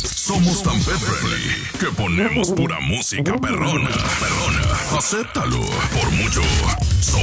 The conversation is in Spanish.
Somos tan pet friendly que ponemos pura música perrona. Acéptalo. Por mucho,